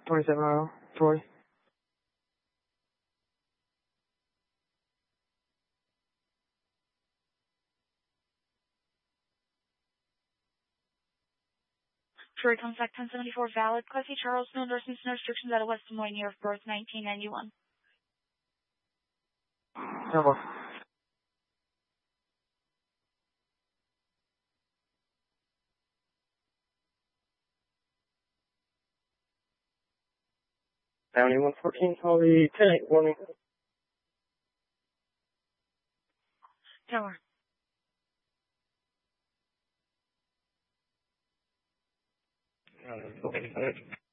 27 Iowa, Troy. Troy contact 1074 valid. Class C Charles, no endorsements, no restrictions out of West Des Moines, year of birth 1991. Hello. County 114, call the 10-8 warning. Tower. Okay.